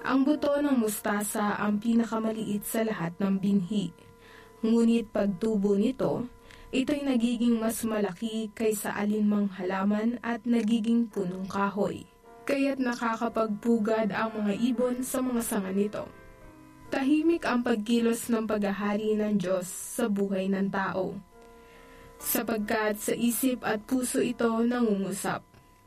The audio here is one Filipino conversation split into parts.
Ang buto ng mustasa ang pinakamaliit sa lahat ng binhi. Ngunit pagtubo nito, ito'y nagiging mas malaki kaysa alinmang halaman at nagiging punong kahoy. Kaya't nakakapagpugad ang mga ibon sa mga sanga nito. Tahimik ang pagkilos ng paghahari ng Diyos sa buhay ng tao, sapagkat sa isip at puso ito nangungusap.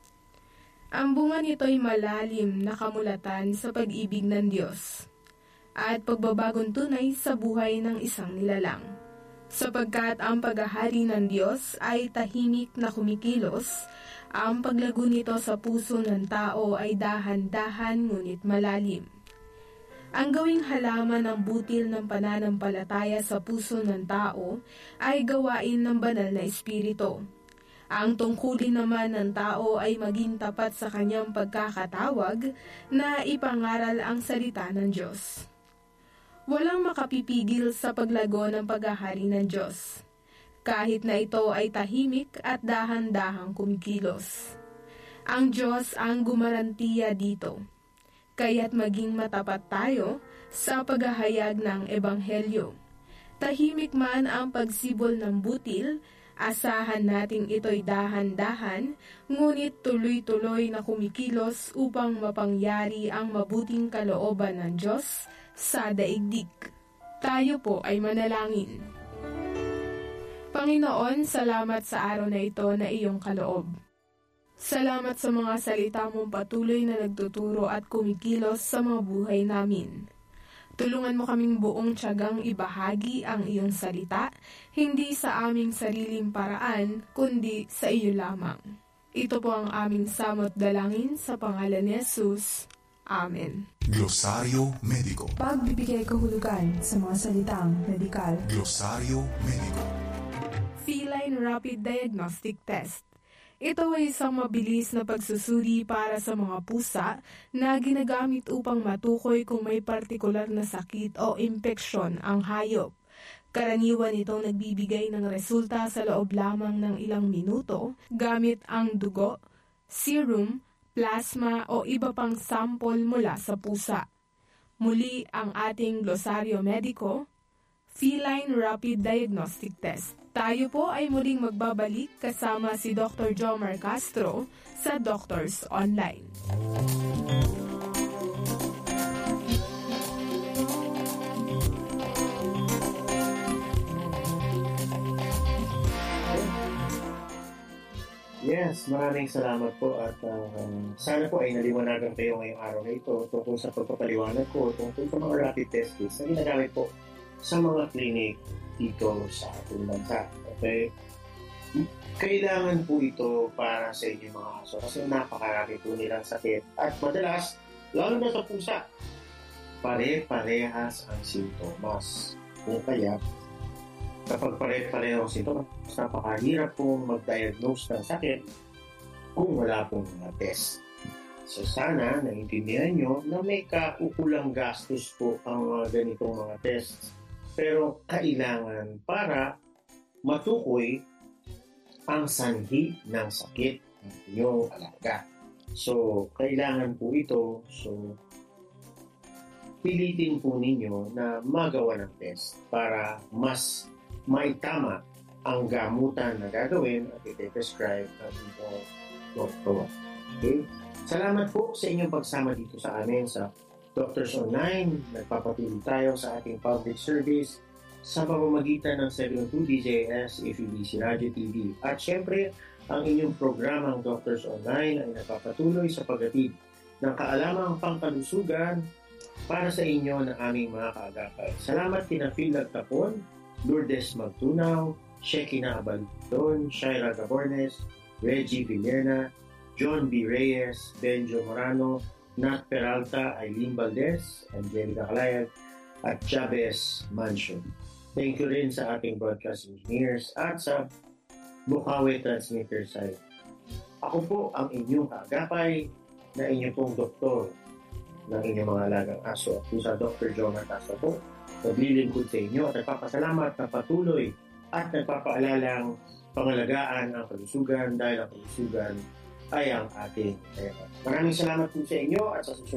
Ang bunga nito'y malalim na kamulatan sa pag-ibig ng Diyos at pagbabagong tunay sa buhay ng isang nilalang. Sapagkat ang paghahari ng Diyos ay tahimik na kumikilos, ang paglago nito sa puso ng tao ay dahan-dahan ngunit malalim. Ang gawing halaman ng butil ng pananampalataya sa puso ng tao ay gawain ng banal na espiritu. Ang tungkulin naman ng tao ay maging tapat sa kanyang pagkakatawag na ipangaral ang salita ng Diyos. Walang makapipigil sa paglago ng paghahari ng Diyos, kahit na ito ay tahimik at dahan-dahang kumikilos. Ang Diyos ang gumarantiya dito. Kaya't maging matapat tayo sa paghahayag ng Ebanghelyo. Tahimik man ang pagsibol ng butil, asahan nating ito'y dahan-dahan, ngunit tuloy-tuloy na kumikilos upang mapangyari ang mabuting kalooban ng Diyos sa daigdig. Tayo po ay manalangin. Panginoon, salamat sa araw na ito na iyong kaloob. Salamat sa mga salita mong patuloy na nagtuturo at kumikilos sa mga buhay namin. Tulungan mo kaming buong tiyagang ibahagi ang iyong salita, hindi sa aming sariling paraan, kundi sa iyo lamang. Ito po ang aming samot dalangin sa pangalan ni Jesus. Amen. Glosaryo Mediko. Pagbibigay kahulugan sa mga salitang medikal. Glosaryo Mediko. Feline Rapid Diagnostic Test. Ito ay isang mabilis na pagsusuri para sa mga pusa na ginagamit upang matukoy kung may partikular na sakit o impeksyon ang hayop. Karaniwan itong nagbibigay ng resulta sa loob lamang ng ilang minuto gamit ang dugo, serum, plasma o iba pang sample mula sa pusa. Muli ang ating glosaryo mediko, Feline Rapid Diagnostic Test. Tayo po ay muling magbabalik kasama si Dr. Jomar Castro sa Doctors Online. Yes, maraming salamat po at sana po ay naliwanagan kayo ngayong araw na ito tungkol sa pagpapaliwanag ko tungkol sa mga rapid test kits na ginagamit po sa mga clinic dito sa ating bansa. Okay? Kailangan po ito para sa inyong mga aso kasi napakarami po nilang sakit at madalas, lalo na sa pusa, pare-parehas ang sintomas. Kung kaya, kapag pare-pareho ang sintomas, napakahirap pong mag-diagnose ng sakit kung wala pong mga test. So sana, naintindihan nyo na may kaukulang gastos po ang mga ganitong mga tests. Pero kailangan para matukoy ang sanhi ng sakit ng inyong alaga. So, kailangan po ito. So, pilitin po ninyo na magawa ng test para mas maitama ang gamutan na gagawin at ite-prescribe ng inyong doktor. Okay? Salamat po sa inyong pagsama dito sa amin sa Doctors Online. Nagpapatuloy tayo sa ating public service sa pamamagitan ng 72 DJS FEBC Radio TV. At syempre, ang inyong programang Doctors Online ay nagpapatuloy sa paghatid ng kaalamang pangkalusugan para sa inyo ng aming mga kaagapay. Salamat kina Phil Lagtapon, Lourdes Magtunaw, Shekina Abaldon, Shaira Gabornes, Reggie Villena, John B. Reyes, Benjo Morano, Nat Peralta, Aileen Valdez, Angelica Calayag, at Chavez Mansion. Thank you rin sa ating broadcast engineers at sa Bukawi Transmitter site. Ako po ang inyong kaagapay na inyong pong doktor ng inyong mga alagang aso. At sa Dr. Jomar Castro po, naglilingkod sa inyo at nagpapasalamat na patuloy at nagpapaalalang pangalagaan ang kalusugan dahil ang kalusugan ay ang ating tema. Maraming salamat po sa inyo at sa susunod